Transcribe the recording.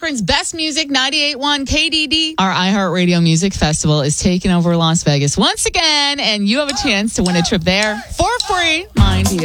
Akron's best music, 98.1 KDD. Our iHeartRadio Music Festival is taking over Las Vegas once again, and you have a chance to win a trip there for free, mind you.